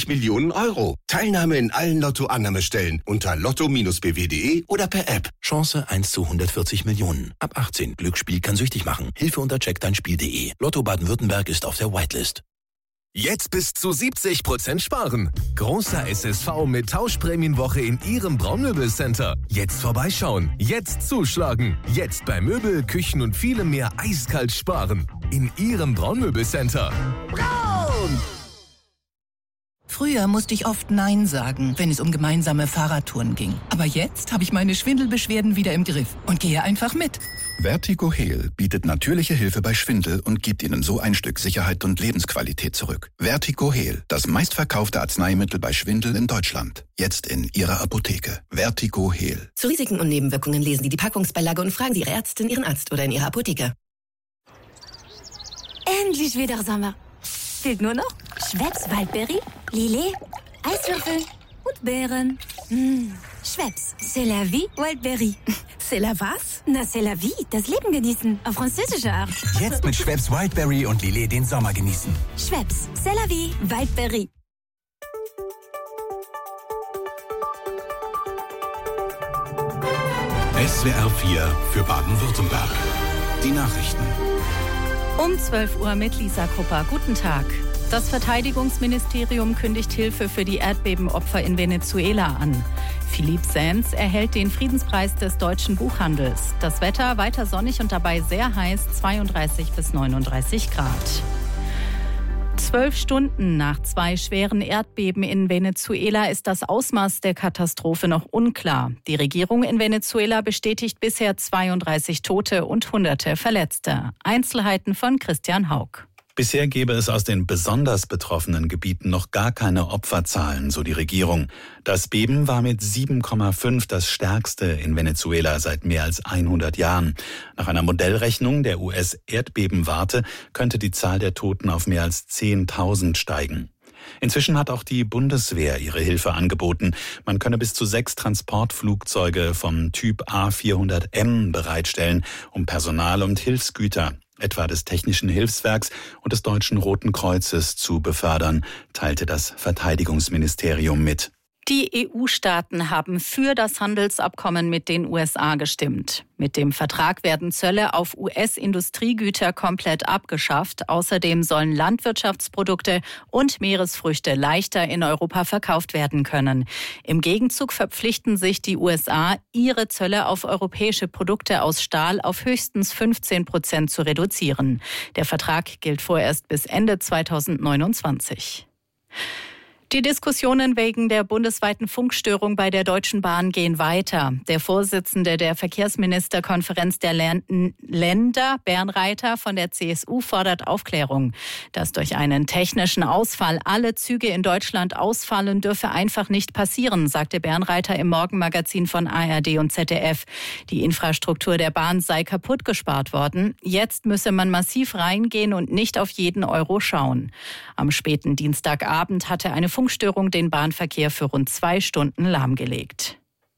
Millionen Euro. Teilnahme in allen Lotto-Annahmestellen unter lotto-bw.de oder per App. Chance 1 zu 140 Millionen. Ab 18. Glücksspiel kann süchtig machen. Hilfe unter checkdeinspiel.de. Lotto Baden-Württemberg ist auf der Whitelist. Jetzt bis zu 70% sparen. Großer SSV mit Tauschprämienwoche in Ihrem Braunmöbelcenter. Jetzt vorbeischauen. Jetzt zuschlagen. Jetzt bei Möbel, Küchen und vielem mehr eiskalt sparen. In Ihrem Braunmöbelcenter. Braun! Früher musste ich oft Nein sagen, wenn es um gemeinsame Fahrradtouren ging. Aber jetzt habe ich meine Schwindelbeschwerden wieder im Griff und gehe einfach mit. Vertigo Heal bietet natürliche Hilfe bei Schwindel und gibt Ihnen so ein Stück Sicherheit und Lebensqualität zurück. Vertigo Heal, das meistverkaufte Arzneimittel bei Schwindel in Deutschland. Jetzt in Ihrer Apotheke. Vertigo Heal. Zu Risiken und Nebenwirkungen lesen Sie die Packungsbeilage und fragen Sie Ihre Ärztin, Ihren Arzt oder in Ihrer Apotheke. Endlich wieder Sommer. Fehlt nur noch Schweppes Waldberry, Lillet, Eiswürfel und Beeren. Schweppes, c'est la vie, Waldberry. C'est la was? Na, c'est la vie, das Leben genießen, auf französische Art. Jetzt mit Schweppes Wildberry und Lillet den Sommer genießen. Schweppes, c'est la vie, Waldberry. SWR 4 für Baden-Württemberg. Die Nachrichten. Um 12 Uhr mit Lisa Krupper. Guten Tag. Das Verteidigungsministerium kündigt Hilfe für die Erdbebenopfer in Venezuela an. Philippe Sands erhält den Friedenspreis des deutschen Buchhandels. Das Wetter weiter sonnig und dabei sehr heiß, 32 bis 39 Grad. 12 Stunden nach 2 schweren Erdbeben in Venezuela ist das Ausmaß der Katastrophe noch unklar. Die Regierung in Venezuela bestätigt bisher 32 Tote und Hunderte Verletzte. Einzelheiten von Christian Haug. Bisher gäbe es aus den besonders betroffenen Gebieten noch gar keine Opferzahlen, so die Regierung. Das Beben war mit 7,5 das stärkste in Venezuela seit mehr als 100 Jahren. Nach einer Modellrechnung der US-Erdbebenwarte könnte die Zahl der Toten auf mehr als 10.000 steigen. Inzwischen hat auch die Bundeswehr ihre Hilfe angeboten. Man könne bis zu 6 Transportflugzeuge vom Typ A400M bereitstellen, um Personal und Hilfsgüter, etwa des Technischen Hilfswerks und des Deutschen Roten Kreuzes, zu befördern, teilte das Verteidigungsministerium mit. Die EU-Staaten haben für das Handelsabkommen mit den USA gestimmt. Mit dem Vertrag werden Zölle auf US-Industriegüter komplett abgeschafft. Außerdem sollen Landwirtschaftsprodukte und Meeresfrüchte leichter in Europa verkauft werden können. Im Gegenzug verpflichten sich die USA, ihre Zölle auf europäische Produkte aus Stahl auf höchstens 15% zu reduzieren. Der Vertrag gilt vorerst bis Ende 2029. Die Diskussionen wegen der bundesweiten Funkstörung bei der Deutschen Bahn gehen weiter. Der Vorsitzende der Verkehrsministerkonferenz der Länder, Bernreiter von der CSU, fordert Aufklärung. Dass durch einen technischen Ausfall alle Züge in Deutschland ausfallen, dürfe einfach nicht passieren, sagte Bernreiter im Morgenmagazin von ARD und ZDF. Die Infrastruktur der Bahn sei kaputt gespart worden. Jetzt müsse man massiv reingehen und nicht auf jeden Euro schauen. Am späten Dienstagabend hatte eine Funkstörung den Bahnverkehr für rund 2 Stunden lahmgelegt.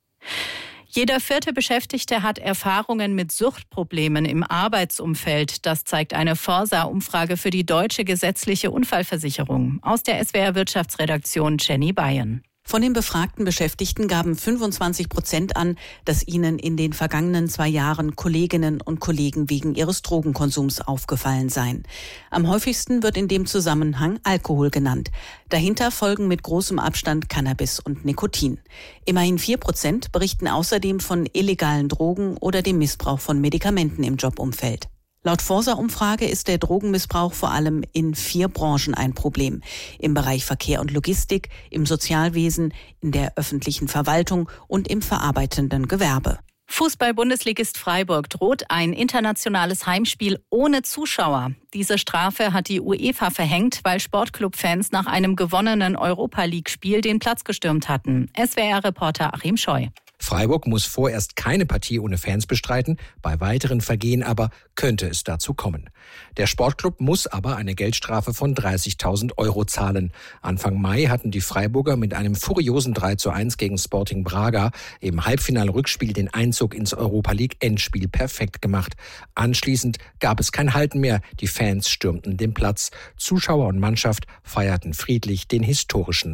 Jeder 4. Beschäftigte hat Erfahrungen mit Suchtproblemen im Arbeitsumfeld. Das zeigt eine Forsa-Umfrage für die Deutsche Gesetzliche Unfallversicherung. Aus der SWR-Wirtschaftsredaktion Jenny Bayen. Von den befragten Beschäftigten gaben 25% an, dass ihnen in den vergangenen 2 Jahren Kolleginnen und Kollegen wegen ihres Drogenkonsums aufgefallen seien. Am häufigsten wird in dem Zusammenhang Alkohol genannt. Dahinter folgen mit großem Abstand Cannabis und Nikotin. Immerhin 4% berichten außerdem von illegalen Drogen oder dem Missbrauch von Medikamenten im Jobumfeld. Laut Forsa-Umfrage ist der Drogenmissbrauch vor allem in 4 Branchen ein Problem. Im Bereich Verkehr und Logistik, im Sozialwesen, in der öffentlichen Verwaltung und im verarbeitenden Gewerbe. Fußball-Bundesligist Freiburg droht ein internationales Heimspiel ohne Zuschauer. Diese Strafe hat die UEFA verhängt, weil Sportclub-Fans nach einem gewonnenen Europa-League-Spiel den Platz gestürmt hatten. SWR-Reporter Achim Scheu. Freiburg muss vorerst keine Partie ohne Fans bestreiten, bei weiteren Vergehen aber könnte es dazu kommen. Der Sportclub muss aber eine Geldstrafe von 30.000 € zahlen. Anfang Mai hatten die Freiburger mit einem furiosen 3:1 gegen Sporting Braga im Halbfinal-Rückspiel den Einzug ins Europa-League-Endspiel perfekt gemacht. Anschließend gab es kein Halten mehr, die Fans stürmten den Platz. Zuschauer und Mannschaft feierten friedlich den historischen